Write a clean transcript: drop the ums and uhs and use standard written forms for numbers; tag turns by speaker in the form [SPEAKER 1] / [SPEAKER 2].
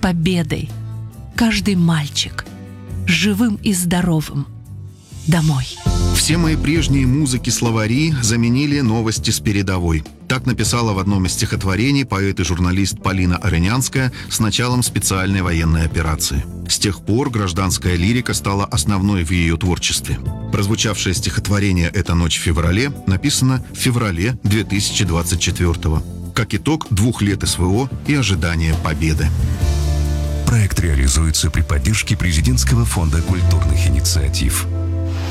[SPEAKER 1] победой каждый мальчик живым и здоровым домой.
[SPEAKER 2] Все мои прежние музыки-словари заменили новости с передовой. Так написала в одном из стихотворений поэт и журналист Полина Арынянская с началом специальной военной операции. С тех пор гражданская лирика стала основной в ее творчестве. Прозвучавшее стихотворение «Эта ночь в феврале» написано в феврале 2024-го, как итог 2 лет СВО и ожидания победы.
[SPEAKER 3] Проект реализуется при поддержке Президентского фонда культурных инициатив.